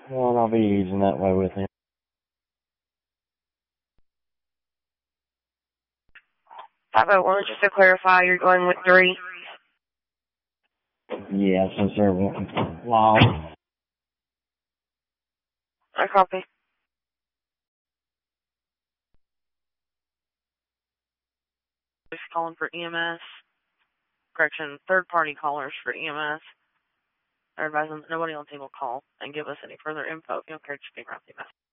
Well, I'll be using that way with him. How about one, just to clarify, you're going with 3? Yeah, since they're lost. I copy. Just calling for EMS. Correction, third-party callers for EMS. They're advising that nobody on team will call and give us any further info if you don't care to speak around the EMS.